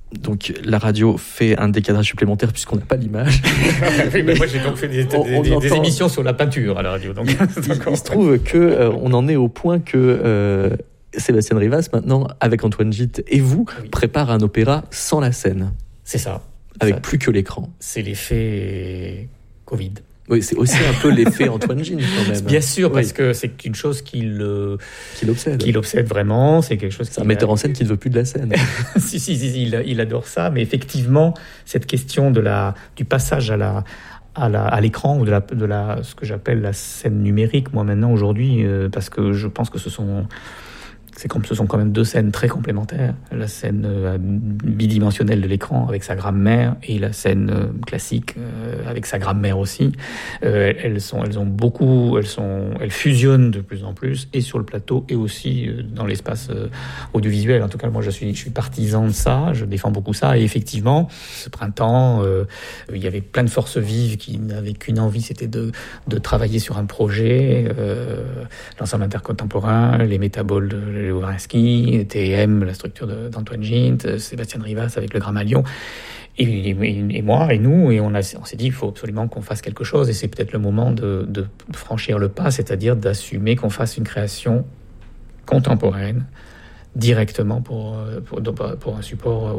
Donc la radio fait un décadrage supplémentaire puisqu'on n'a pas l'image. Oui, mais moi j'ai donc fait des émissions sur la peinture à la radio. Donc il se trouve que on en est au point que Sébastien Rivas maintenant avec Antoine Gide et vous prépare un opéra sans la scène. C'est ça. Avec plus que l'écran. C'est l'effet Covid. Oui, c'est aussi un peu l'effet Antoine Gide quand même. Bien sûr, parce que c'est une chose qui l'obsède. Qui l'obsède vraiment. C'est quelque chose. C'est un metteur en scène qui ne veut plus de la scène. si, il adore ça. Mais effectivement, cette question du passage à l'écran ou de la ce que j'appelle la scène numérique, moi maintenant aujourd'hui, parce que je pense que ce sont quand même deux scènes très complémentaires. La scène bidimensionnelle de l'écran avec sa grammaire et la scène classique avec sa grammaire aussi. Elles fusionnent de plus en plus et sur le plateau et aussi dans l'espace audiovisuel. En tout cas, moi, je suis partisan de ça. Je défends beaucoup ça. Et effectivement, ce printemps, il y avait plein de forces vives qui n'avaient qu'une envie, c'était de travailler sur un projet. L'ensemble intercontemporain, les métaboles de Lewarinski, TM, la structure d'Antoine Gide, Sébastien Rivas avec le Grammalion, et moi, et nous, et on s'est dit, il faut absolument qu'on fasse quelque chose, et c'est peut-être le moment de franchir le pas, c'est-à-dire d'assumer qu'on fasse une création contemporaine, directement pour un support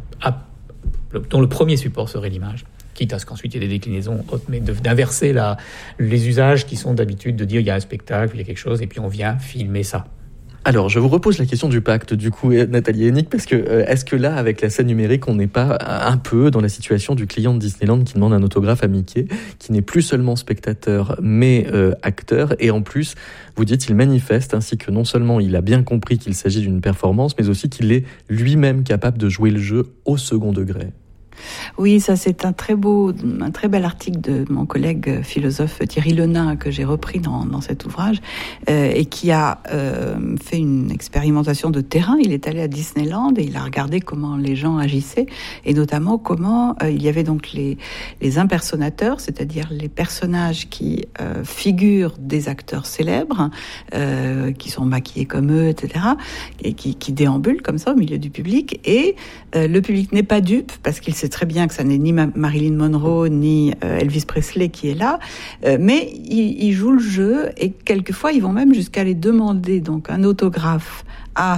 dont le premier support serait l'image. Quitte à ce qu'ensuite il y ait des déclinaisons autres, mais d'inverser les usages qui sont d'habitude de dire il y a un spectacle, il y a quelque chose, et puis on vient filmer ça. Alors, je vous repose la question du pacte, du coup, Nathalie Hennig, parce que est-ce que là, avec la scène numérique, on n'est pas un peu dans la situation du client de Disneyland qui demande un autographe à Mickey, qui n'est plus seulement spectateur, mais acteur, et en plus, vous dites, il manifeste ainsi que non seulement il a bien compris qu'il s'agit d'une performance, mais aussi qu'il est lui-même capable de jouer le jeu au second degré. Oui, ça c'est un très bel article de mon collègue philosophe Thierry Lenain que j'ai repris dans cet ouvrage et qui a fait une expérimentation de terrain. Il est allé à Disneyland et il a regardé comment les gens agissaient et notamment comment il y avait donc les impersonateurs, c'est-à-dire les personnages qui figurent des acteurs célèbres, qui sont maquillés comme eux, etc., et qui déambulent comme ça au milieu du public. Et le public n'est pas dupe parce qu'il sait très bien que ça n'est ni Marilyn Monroe ni Elvis Presley qui est là, mais ils jouent le jeu et quelquefois ils vont même jusqu'à aller demander donc un autographe à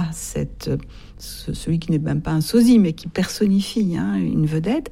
celui qui n'est même pas un sosie mais qui personnifie une vedette.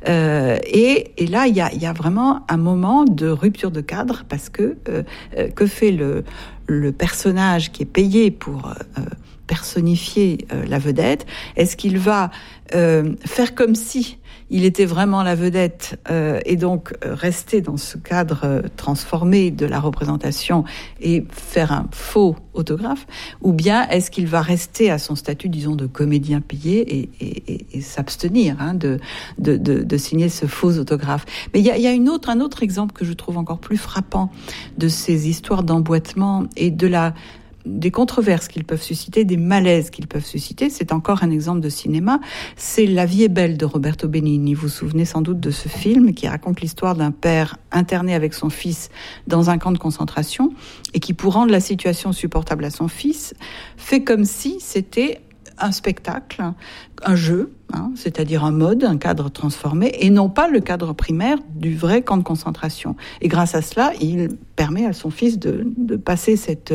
Et là il y a vraiment un moment de rupture de cadre parce que fait le personnage qui est payé pour personnifier la vedette? Est-ce qu'il va faire comme si il était vraiment la vedette et donc rester dans ce cadre transformé de la représentation et faire un faux autographe, ou bien est-ce qu'il va rester à son statut, disons, de comédien payé et s'abstenir de signer ce faux autographe? Mais il y a un autre exemple que je trouve encore plus frappant de ces histoires d'emboîtement et des controverses qu'ils peuvent susciter, des malaises qu'ils peuvent susciter. C'est encore un exemple de cinéma. C'est La vie est belle de Roberto Benigni. Vous vous souvenez sans doute de ce film qui raconte l'histoire d'un père interné avec son fils dans un camp de concentration et qui, pour rendre la situation supportable à son fils, fait comme si c'était un spectacle, un jeu, c'est-à-dire un mode, un cadre transformé, et non pas le cadre primaire du vrai camp de concentration. Et grâce à cela, il permet à son fils de passer cette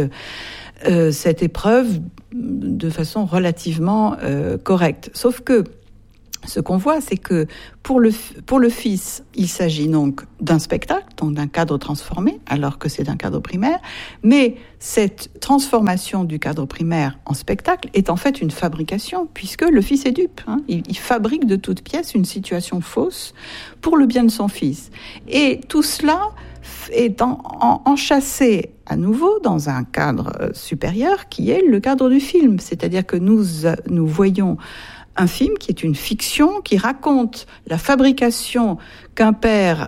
épreuve de façon relativement correcte. Sauf que ce qu'on voit, c'est que pour le fils, il s'agit donc d'un spectacle, donc d'un cadre transformé, alors que c'est d'un cadre primaire. Mais cette transformation du cadre primaire en spectacle est en fait une fabrication, puisque le fils est dupe. Il fabrique de toutes pièces une situation fausse pour le bien de son fils. Et tout cela est enchâssé à nouveau dans un cadre supérieur qui est le cadre du film. C'est-à-dire que nous voyons un film qui est une fiction, qui raconte la fabrication qu'un père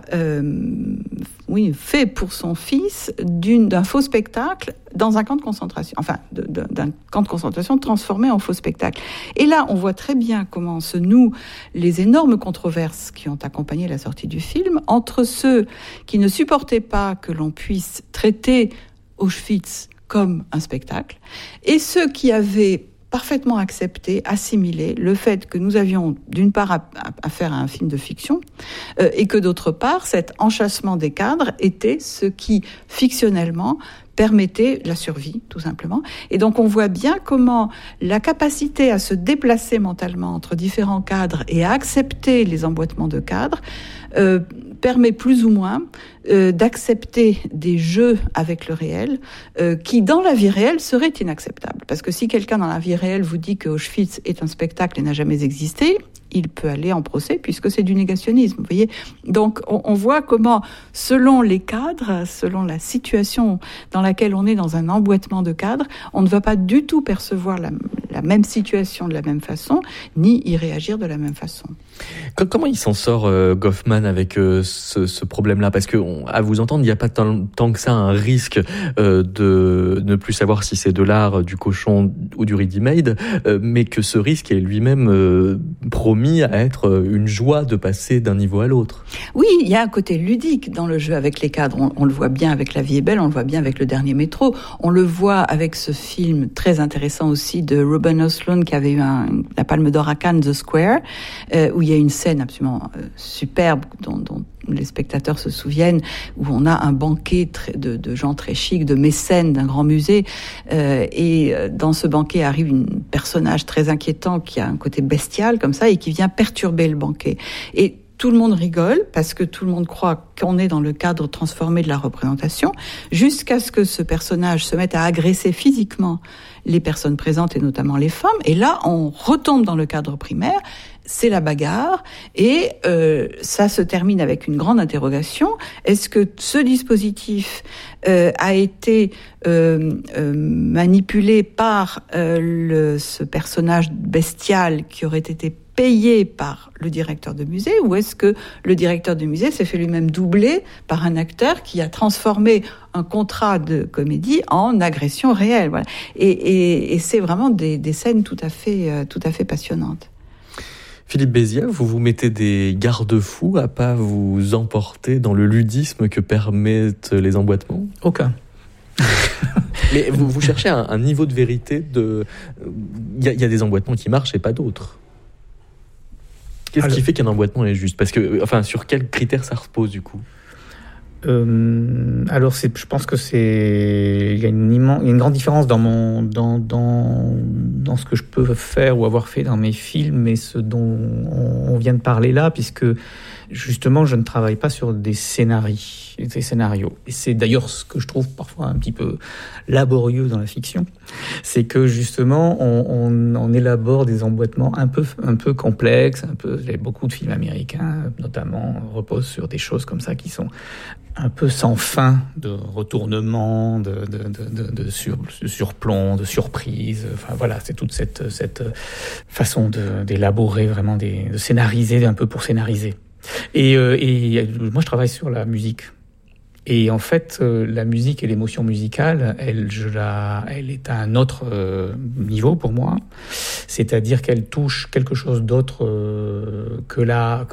fait pour son fils d'un faux spectacle dans un camp de concentration, d'un camp de concentration transformé en faux spectacle. Et là, on voit très bien comment se nouent les énormes controverses qui ont accompagné la sortie du film entre ceux qui ne supportaient pas que l'on puisse traiter Auschwitz comme un spectacle et ceux qui avaient parfaitement accepté, assimilé le fait que nous avions d'une part affaire à un film de fiction et que d'autre part, cet enchâssement des cadres était ce qui, fictionnellement, permettait la survie, tout simplement. Et donc, on voit bien comment la capacité à se déplacer mentalement entre différents cadres et à accepter les emboîtements de cadres permet plus ou moins d'accepter des jeux avec le réel qui, dans la vie réelle, seraient inacceptables. Parce que si quelqu'un dans la vie réelle vous dit que Auschwitz est un spectacle et n'a jamais existé, il peut aller en procès puisque c'est du négationnisme, vous voyez. Donc, on voit comment, selon les cadres, selon la situation dans laquelle on est dans un emboîtement de cadres, on ne va pas du tout percevoir la même situation de la même façon, ni y réagir de la même façon. Comment il s'en sort, Goffman, avec ce problème-là ? Parce que, à vous entendre, il n'y a pas tant que ça un risque de ne plus savoir si c'est de l'art, du cochon ou du ready-made, mais que ce risque est lui-même promis à être une joie de passer d'un niveau à l'autre. Oui, il y a un côté ludique dans le jeu avec les cadres. On le voit bien avec La vie est belle, on le voit bien avec Le dernier métro, on le voit avec ce film très intéressant aussi de Ruben Östlund qui avait eu la Palme d'Or à Cannes, The Square, où il y a une scène absolument superbe dont les spectateurs se souviennent, où on a un banquet de gens très chics, de mécènes d'un grand musée, et dans ce banquet arrive un personnage très inquiétant qui a un côté bestial comme ça et qui vient perturber le banquet. Et tout le monde rigole parce que tout le monde croit qu'on est dans le cadre transformé de la représentation, jusqu'à ce que ce personnage se mette à agresser physiquement les personnes présentes et notamment les femmes. Et là, on retombe dans le cadre primaire. C'est la bagarre et ça se termine avec une grande interrogation. Est-ce que ce dispositif a été manipulé par ce personnage bestial qui aurait été payé par le directeur de musée, ou est-ce que le directeur de musée s'est fait lui-même doubler par un acteur qui a transformé un contrat de comédie en agression réelle, voilà. Et c'est vraiment des scènes tout à fait passionnantes. Philippe Béziat, vous vous mettez des garde-fous à pas vous emporter dans le ludisme que permettent les emboîtements ? Aucun. Mais vous cherchez un niveau de vérité il y a des emboîtements qui marchent et pas d'autres. Qu'est-ce qui fait qu'un emboîtement est juste ? Parce que, sur quels critères ça repose du coup ? Alors, je pense que il y a une grande différence dans ce que je peux faire ou avoir fait dans mes films et ce dont on vient de parler là, puisque justement, je ne travaille pas sur des scénarios. Et c'est d'ailleurs ce que je trouve parfois un petit peu laborieux dans la fiction, c'est que justement, on élabore des emboîtements un peu complexes, beaucoup de films américains, notamment, reposent sur des choses comme ça qui sont un peu sans fin, de retournements, de surplomb, de surprises. Enfin voilà, c'est toute cette façon d'élaborer vraiment de scénariser un peu pour scénariser. Et moi, je travaille sur la musique. Et en fait, la musique et l'émotion musicale, elle est à un autre niveau pour moi. C'est-à-dire qu'elle touche quelque chose d'autre que la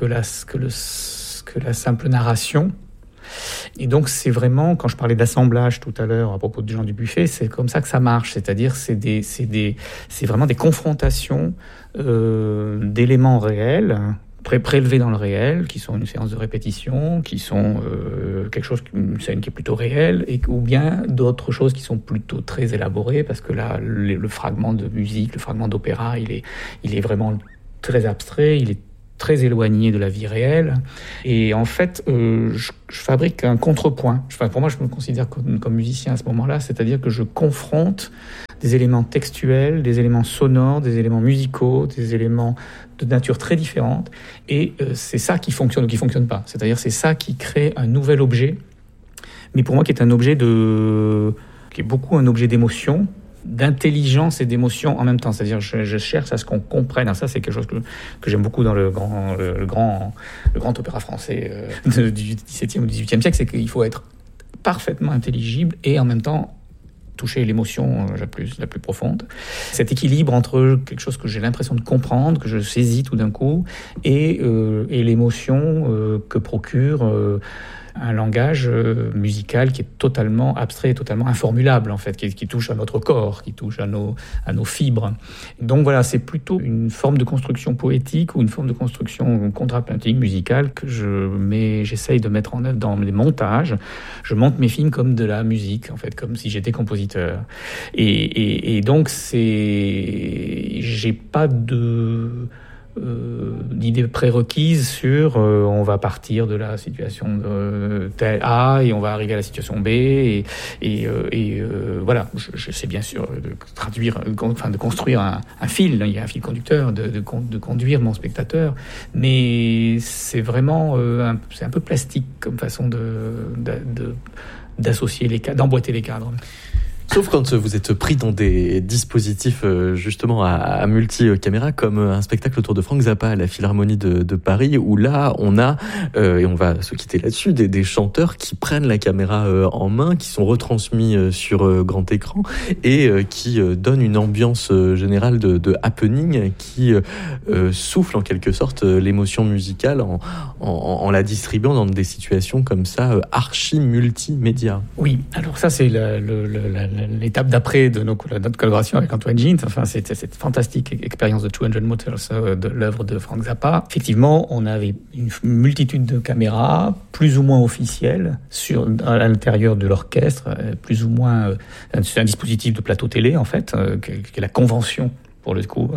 simple narration. Et donc, c'est vraiment, quand je parlais d'assemblage tout à l'heure à propos de Jean Dubuffet, c'est comme ça que ça marche. C'est-à-dire, c'est vraiment des confrontations d'éléments réels, prélevés dans le réel, qui sont une séance de répétition, qui sont une scène qui est plutôt réelle, ou bien d'autres choses qui sont plutôt très élaborées, parce que là, le fragment de musique, le fragment d'opéra, il est vraiment très abstrait, il est très éloigné de la vie réelle. Et en fait, je fabrique un contrepoint. Pour moi, je me considère comme musicien à ce moment-là, c'est-à-dire que je confronte des éléments textuels, des éléments sonores, des éléments musicaux, des éléments de nature très différente. Et c'est ça qui fonctionne ou qui ne fonctionne pas. C'est-à-dire c'est ça qui crée un nouvel objet, mais pour moi qui est un objet qui est beaucoup un objet d'émotion, d'intelligence et d'émotion en même temps. C'est-à-dire je cherche à ce qu'on comprenne. Alors ça, c'est quelque chose que j'aime beaucoup dans le grand opéra français du XVIIe ou du XVIIIe siècle, c'est qu'il faut être parfaitement intelligible et en même temps toucher l'émotion la plus profonde. Cet équilibre entre quelque chose que j'ai l'impression de comprendre, que je saisis tout d'un coup, et l'émotion que procure un langage musical qui est totalement abstrait, totalement informulable en fait, qui touche à notre corps, qui touche à nos fibres. Donc voilà, c'est plutôt une forme de construction poétique ou une forme de construction contrapuntique musicale que j'essaye de mettre en œuvre dans les montages. Je monte mes films comme de la musique en fait, comme si j'étais compositeur. Et donc j'ai pas d'idée prérequise sur on va partir de la situation telle A et on va arriver à la situation B et voilà, je sais bien sûr de construire un fil, il y a un fil conducteur, de conduire mon spectateur, mais c'est vraiment c'est un peu plastique comme façon d'associer les cadres, d'emboîter les cadres. Sauf quand vous êtes pris dans des dispositifs justement à multi-caméra, comme un spectacle autour de Frank Zappa à la Philharmonie de Paris, où là on a, et on va se quitter là-dessus, des chanteurs qui prennent la caméra en main, qui sont retransmis sur grand écran et qui donnent une ambiance générale de happening qui souffle en quelque sorte l'émotion musicale en la distribuant dans des situations comme ça archi-multimédia. Oui, alors ça c'est l'étape d'après de notre collaboration avec Antoine Gint. Enfin, c'était cette fantastique expérience de 200 Motors de l'œuvre de Frank Zappa. Effectivement, on avait une multitude de caméras, plus ou moins officielles, à l'intérieur de l'orchestre, plus ou moins. C'est un dispositif de plateau télé, en fait, qui est la convention, pour le coup,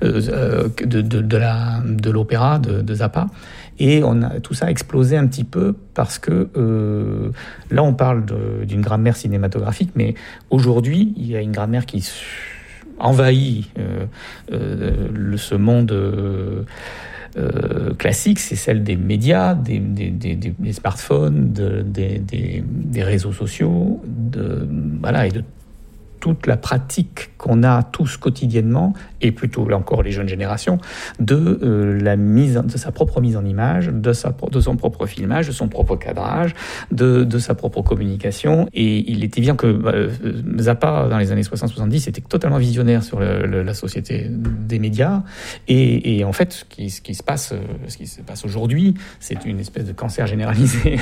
de l'opéra de Zappa. Et tout ça a explosé un petit peu parce que là, on parle d'une grammaire cinématographique, mais aujourd'hui, il y a une grammaire qui envahit ce monde classique, c'est celle des médias, des smartphones, des réseaux sociaux, et de toute la pratique qu'on a tous quotidiennement, et plutôt là encore les jeunes générations, de sa propre mise en image, de son propre filmage, de son propre cadrage, de sa propre communication. Et il était bien que Zappa, dans les années 60-70, était totalement visionnaire sur la société des médias. Et en fait, ce qui se passe aujourd'hui, c'est une espèce de cancer généralisé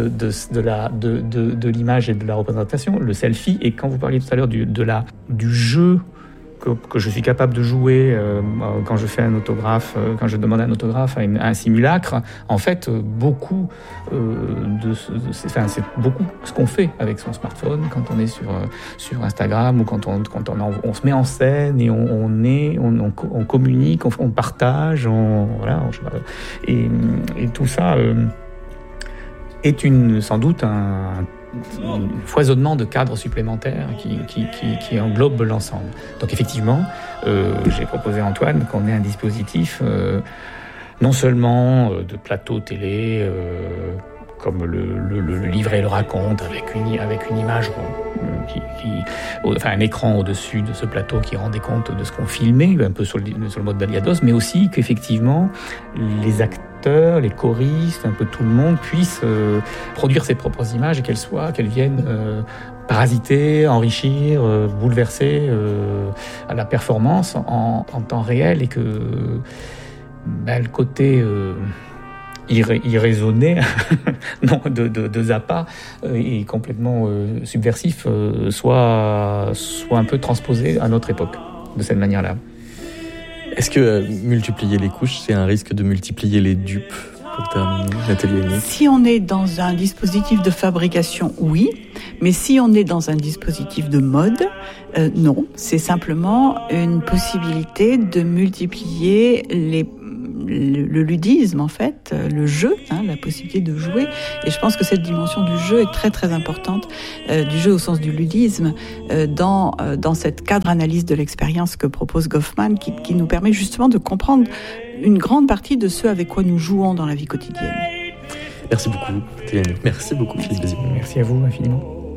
de l'image et de la représentation, le selfie. Et quand vous parliez tout à l'heure du jeu que je suis capable de jouer quand je fais un autographe, quand je demande un autographe à un simulacre, en fait, beaucoup c'est beaucoup ce qu'on fait avec son smartphone quand on est sur Instagram ou quand on se met en scène et on communique, on partage, et tout ça est sans doute un foisonnement de cadres supplémentaires qui englobe l'ensemble. Donc effectivement, j'ai proposé à Antoine qu'on ait un dispositif non seulement de plateau télé, comme le livret le raconte, avec une image, un écran au-dessus de ce plateau qui rendait compte de ce qu'on filmait, un peu sur le mode d'Aliados, mais aussi qu'effectivement les acteurs, les choristes, un peu tout le monde puisse produire ses propres images et qu'elles viennent parasiter, enrichir, bouleverser à la performance en temps réel, et que le côté irraisonné de Zappa et complètement subversif soit un peu transposé à notre époque de cette manière-là. Est-ce que multiplier les couches, c'est un risque de multiplier les dupes, pour terminer, Nathalie Hennig? Si on est dans un dispositif de fabrication, oui, mais si on est dans un dispositif de mode, non. C'est simplement une possibilité de multiplier le ludisme, en fait, le jeu, la possibilité de jouer. Et je pense que cette dimension du jeu est très très importante, du jeu au sens du ludisme, dans cette cadre-analyse de l'expérience que propose Goffman, qui nous permet justement de comprendre une grande partie de ce avec quoi nous jouons dans la vie quotidienne. Merci beaucoup, Nathalie Hennig. Merci beaucoup, Philippe Béziers. Merci à vous infiniment.